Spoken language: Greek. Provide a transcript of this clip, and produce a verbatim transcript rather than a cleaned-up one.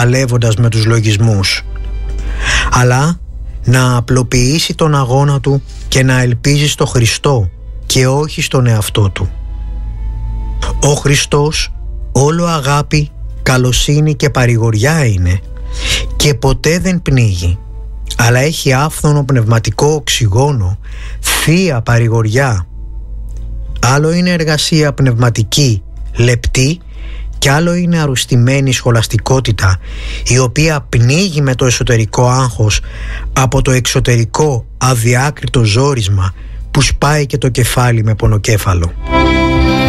παλεύοντας με τους λογισμούς, αλλά να απλοποιήσει τον αγώνα του και να ελπίζει στο Χριστό και όχι στον εαυτό του. Ο Χριστός όλο αγάπη, καλοσύνη και παρηγοριά είναι και ποτέ δεν πνίγει, αλλά έχει άφθονο πνευματικό οξυγόνο, θεία παρηγοριά. Άλλο είναι εργασία πνευματική, λεπτή, και άλλο είναι αρρωστημένη σχολαστικότητα, η οποία πνίγει με το εσωτερικό άγχος από το εξωτερικό αδιάκριτο ζόρισμα που σπάει και το κεφάλι με πονοκέφαλο.